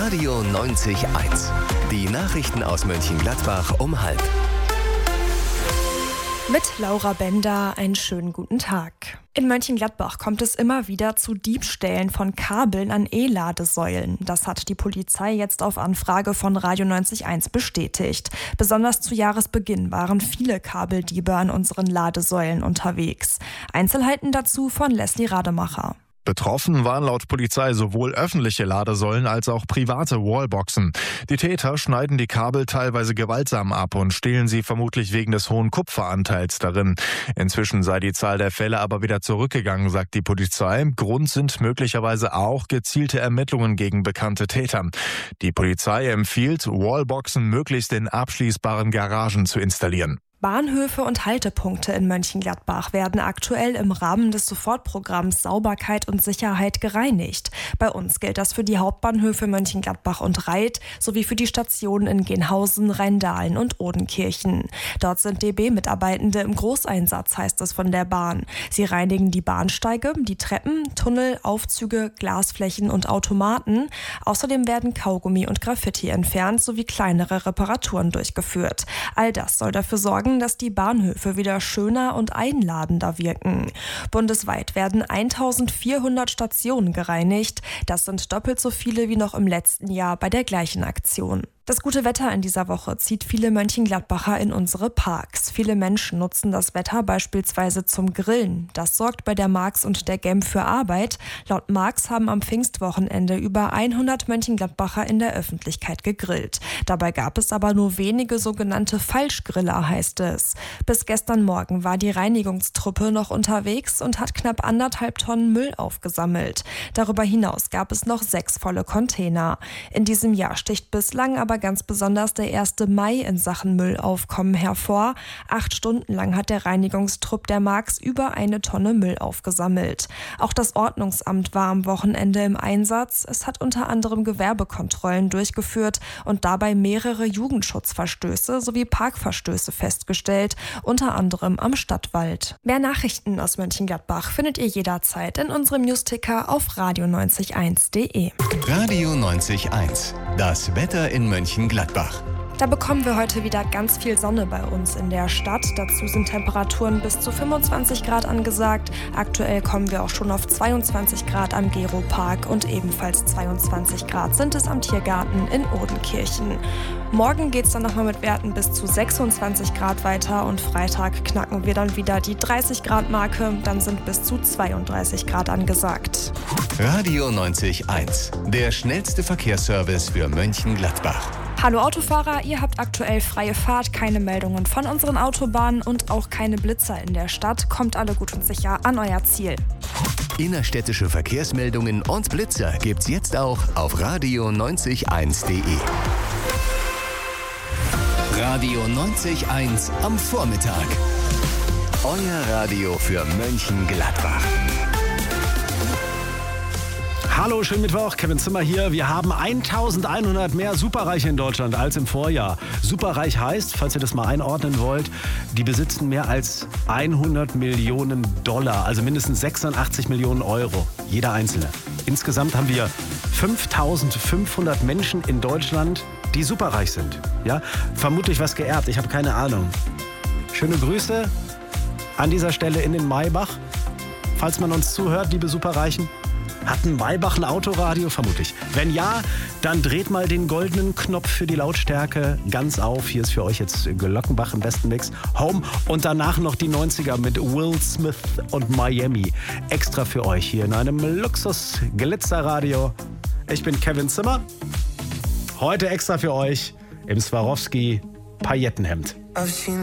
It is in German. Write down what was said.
Radio 90.1. Die Nachrichten aus Mönchengladbach um 12:30. Mit Laura Bender einen schönen guten Tag. In Mönchengladbach kommt es immer wieder zu Diebstählen von Kabeln an E-Ladesäulen. Das hat die Polizei jetzt auf Anfrage von Radio 90.1 bestätigt. Besonders zu Jahresbeginn waren viele Kabeldiebe an unseren Ladesäulen unterwegs. Einzelheiten dazu von Leslie Rademacher. Betroffen waren laut Polizei sowohl öffentliche Ladesäulen als auch private Wallboxen. Die Täter schneiden die Kabel teilweise gewaltsam ab und stehlen sie vermutlich wegen des hohen Kupferanteils darin. Inzwischen sei die Zahl der Fälle aber wieder zurückgegangen, sagt die Polizei. Grund sind möglicherweise auch gezielte Ermittlungen gegen bekannte Täter. Die Polizei empfiehlt, Wallboxen möglichst in abschließbaren Garagen zu installieren. Bahnhöfe und Haltepunkte in Mönchengladbach werden aktuell im Rahmen des Sofortprogramms Sauberkeit und Sicherheit gereinigt. Bei uns gilt das für die Hauptbahnhöfe Mönchengladbach und Reit sowie für die Stationen in Genhausen, Rheindahlen und Odenkirchen. Dort sind DB-Mitarbeitende im Großeinsatz, heißt es von der Bahn. Sie reinigen die Bahnsteige, die Treppen, Tunnel, Aufzüge, Glasflächen und Automaten. Außerdem werden Kaugummi und Graffiti entfernt sowie kleinere Reparaturen durchgeführt. All das soll dafür sorgen, dass die Bahnhöfe wieder schöner und einladender wirken. Bundesweit werden 1400 Stationen gereinigt. Das sind doppelt so viele wie noch im letzten Jahr bei der gleichen Aktion. Das gute Wetter in dieser Woche zieht viele Mönchengladbacher in unsere Parks. Viele Menschen nutzen das Wetter beispielsweise zum Grillen. Das sorgt bei der Marx und der Gem für Arbeit. Laut Marx haben am Pfingstwochenende über 100 Mönchengladbacher in der Öffentlichkeit gegrillt. Dabei gab es aber nur wenige sogenannte Falschgriller, heißt es. Bis gestern Morgen war die Reinigungstruppe noch unterwegs und hat knapp 1,5 Tonnen Müll aufgesammelt. Darüber hinaus gab es noch 6 volle Container. In diesem Jahr sticht bislang aber ganz besonders der 1. Mai in Sachen Müllaufkommen hervor. 8 Stunden lang hat der Reinigungstrupp der Marx über 1 Tonne Müll aufgesammelt. Auch das Ordnungsamt war am Wochenende im Einsatz. Es hat unter anderem Gewerbekontrollen durchgeführt und dabei mehrere Jugendschutzverstöße sowie Parkverstöße festgestellt, unter anderem am Stadtwald. Mehr Nachrichten aus Mönchengladbach findet ihr jederzeit in unserem Newsticker auf radio90.1.de. Radio 90.1. Das Wetter in Mönchengladbach. Da bekommen wir heute wieder ganz viel Sonne bei uns in der Stadt. Dazu sind Temperaturen bis zu 25 Grad angesagt. Aktuell kommen wir auch schon auf 22 Grad am Gero-Park und ebenfalls 22 Grad sind es am Tiergarten in Odenkirchen. Morgen geht es dann nochmal mit Werten bis zu 26 Grad weiter und Freitag knacken wir dann wieder die 30 Grad Marke. Dann sind bis zu 32 Grad angesagt. Radio 90.1. Der schnellste Verkehrsservice für Mönchengladbach. Hallo Autofahrer, ihr habt aktuell freie Fahrt, keine Meldungen von unseren Autobahnen und auch keine Blitzer in der Stadt. Kommt alle gut und sicher an euer Ziel. Innerstädtische Verkehrsmeldungen und Blitzer gibt's jetzt auch auf radio90.1.de. Radio 90.1 am Vormittag. Euer Radio für Mönchengladbach. Hallo, schönen Mittwoch, Kevin Zimmer hier. Wir haben 1100 mehr Superreiche in Deutschland als im Vorjahr. Superreich heißt, falls ihr das mal einordnen wollt, die besitzen mehr als 100 Millionen Dollar, also mindestens 86 Millionen Euro, jeder Einzelne. Insgesamt haben wir 5500 Menschen in Deutschland, die superreich sind. Ja? Vermutlich was geerbt, ich habe keine Ahnung. Schöne Grüße an dieser Stelle in den Maybach. Falls man uns zuhört, liebe Superreichen. Hat ein Maybach ein Autoradio? Vermutlich. Wenn ja, dann dreht mal den goldenen Knopf für die Lautstärke ganz auf. Hier ist für euch jetzt Glockenbach im besten Mix. Home und danach noch die 90er mit Will Smith und Miami. Extra für euch hier in einem Luxus-Glitzerradio. Ich bin Kevin Zimmer. Heute extra für euch im Swarovski Paillettenhemd.